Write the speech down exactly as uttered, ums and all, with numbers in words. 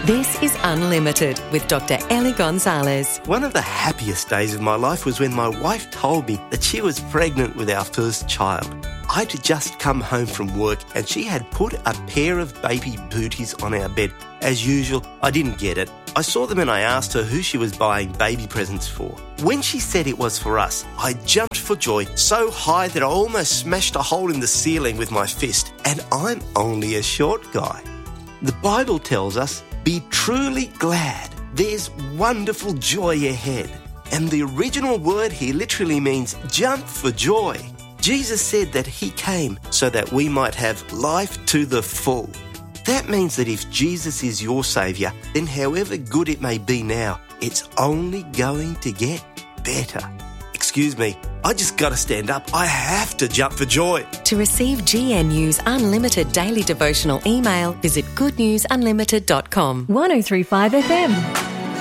This is Unlimited with Doctor Ellie Gonzalez. One of the happiest days of my life was when my wife told me that she was pregnant with our first child. I'd just come home from work and she had put a pair of baby booties on our bed. As usual, I didn't get it. I saw them and I asked her who she was buying baby presents for. When she said it was for us, I jumped for joy so high that I almost smashed a hole in the ceiling with my fist. And I'm only a short guy. The Bible tells us, be truly glad. There's wonderful joy ahead. And the original word here literally means jump for joy. Jesus said that he came so that we might have life to the full. That means that if Jesus is your saviour, then however good it may be now, it's only going to get better. Excuse me, I just got to stand up. I have to jump for joy. To receive G N U's unlimited daily devotional email, visit good news unlimited dot com. one oh three point five F M.